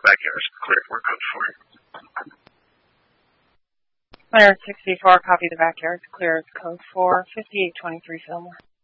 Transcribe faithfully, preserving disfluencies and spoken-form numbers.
backyard is clear for code four. Layer sixty-four, copy the backyard is clear as code four, fifty-eight twenty-three Fillmore.